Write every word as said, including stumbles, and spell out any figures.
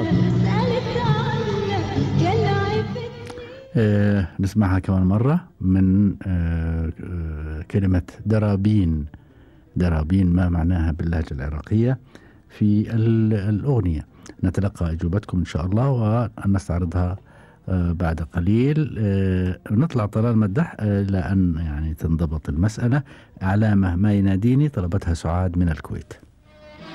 آه نسمعها كمان مرة من آه آه كلمة درابين. درابين ما معناها باللهجة العراقية في الأغنية. نتلقى أجوبتكم إن شاء الله ونستعرضها آه بعد قليل. آه نطلع طلال مدح آه إلى أن يعني تنضبط المسألة. علامة ما يناديني طلبتها سعاد من الكويت.